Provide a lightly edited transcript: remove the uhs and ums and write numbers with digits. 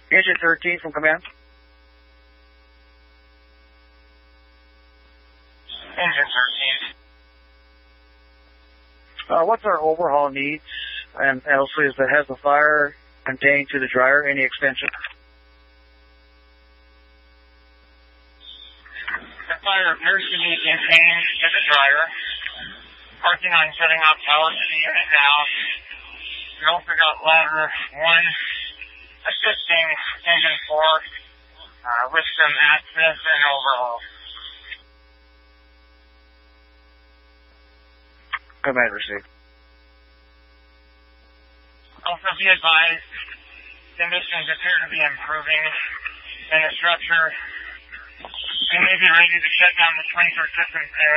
Engine 13 from command. Engine 13. What's our overhaul needs? And also, is that has the fire contained to the dryer any extension? The fire appears to be contained to the dryer. Working on setting up power to the unit now. We also got ladder 1 assisting engine 4 with some access and overhaul. Command received. Also be advised, conditions appear to be improving in the structure. We may be ready to shut down the sprinkler system